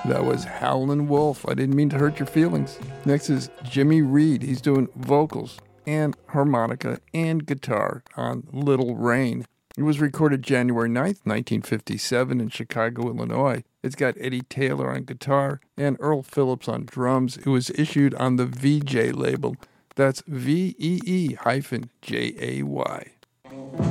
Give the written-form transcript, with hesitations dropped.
That was Howlin' Wolf. I didn't mean to hurt your feelings. Next is Jimmy Reed. He's doing vocals and harmonica and guitar on Little Rain. It was recorded January 9th, 1957 in Chicago, Illinois. It's got Eddie Taylor on guitar and Earl Phillips on drums. It was issued on the VJ label. That's VEE-JAY.